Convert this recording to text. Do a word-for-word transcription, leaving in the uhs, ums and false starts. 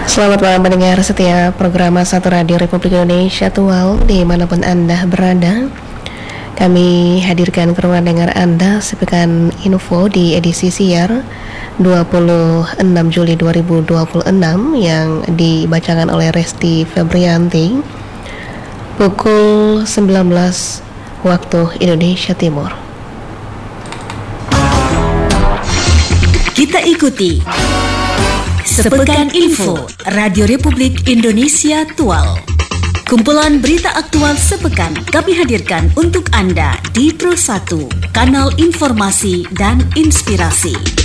Selamat malam pendengar setia program Satu Radio Republik Indonesia Tual dimanapun Anda berada. Kami hadirkan ke ruang dengar Anda sepekan info di edisi siar dua puluh enam Juli dua ribu dua puluh enam yang dibacakan oleh Resti Febrianti pukul sembilan belas waktu Indonesia Timur. Kita ikuti Sepekan Info Radio Republik Indonesia Tual. Kumpulan berita aktual sepekan kami hadirkan untuk Anda di Pro satu, kanal informasi dan inspirasi.